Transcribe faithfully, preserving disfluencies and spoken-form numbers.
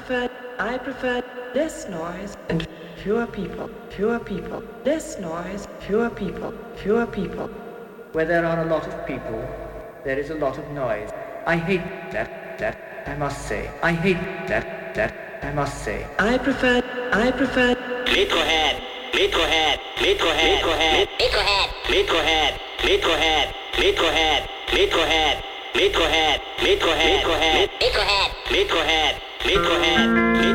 prefer, I prefer less noise and fewer people, fewer people, less noise, fewer people, fewer people. Where there are a lot of people, there is a lot of noise. I hate that, that, I must say. I hate that, that, I must say. I prefer, I prefer. Metrohead, Metrohead, Metrohead, Metrohead, Metrohead, Metrohead, Metrohead, Metrohead, Metrohead, Metrohead, Metrohead, Metrohead, Metrohead, Metrohead, Metrohead.